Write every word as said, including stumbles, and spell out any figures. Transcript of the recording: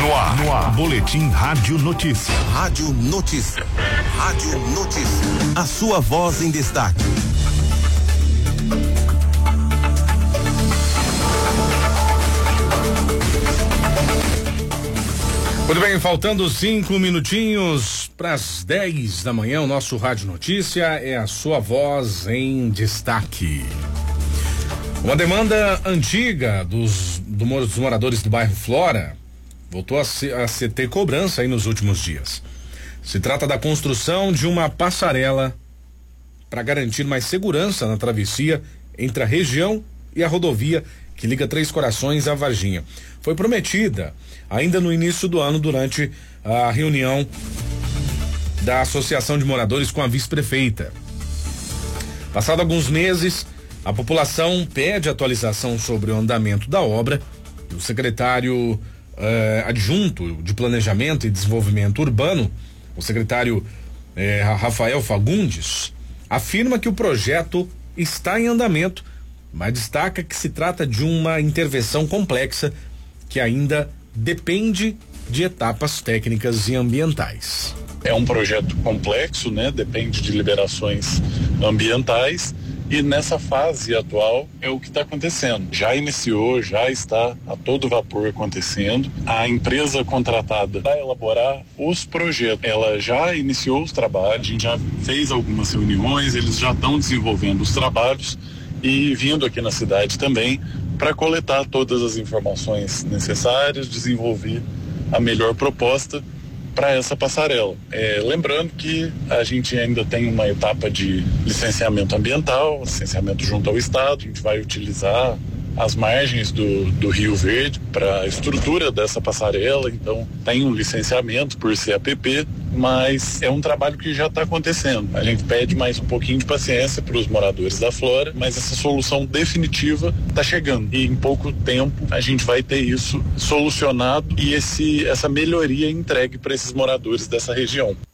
No ar, no ar. Boletim Rádio Notícia. Rádio Notícia. Rádio Notícia. A sua voz em destaque. Muito bem, faltando cinco minutinhos para as dez da manhã, o nosso Rádio Notícia é a sua voz em destaque. Uma demanda antiga dos, do, dos moradores do bairro Flora voltou a, se, a se ter cobrança aí nos últimos dias. Se trata da construção de uma passarela para garantir mais segurança na travessia entre a região e a rodovia que liga Três Corações à Varginha. Foi prometida ainda no início do ano, durante a reunião da Associação de Moradores com a vice-prefeita. Passado alguns meses, a população pede atualização sobre o andamento da obra. O secretário eh, adjunto de Planejamento e Desenvolvimento Urbano, o secretário eh, Rafael Fagundes, afirma que o projeto está em andamento, mas destaca que se trata de uma intervenção complexa que ainda depende de etapas técnicas e ambientais. É um projeto complexo, né? Depende de liberações ambientais, e nessa fase atual é o que está acontecendo. Já iniciou, já está a todo vapor acontecendo. A empresa contratada para elaborar os projetos, ela já iniciou os trabalhos, a gente já fez algumas reuniões, eles já estão desenvolvendo os trabalhos e vindo aqui na cidade também para coletar todas as informações necessárias, desenvolver a melhor proposta para essa passarela. É, lembrando que a gente ainda tem uma etapa de licenciamento ambiental, licenciamento junto ao Estado. A gente vai utilizar as margens do, do Rio Verde para a estrutura dessa passarela, então tem um licenciamento por C A P P, mas é um trabalho que já está acontecendo. A gente pede mais um pouquinho de paciência para os moradores da Flora, mas essa solução definitiva está chegando e em pouco tempo a gente vai ter isso solucionado e esse, essa melhoria entregue para esses moradores dessa região.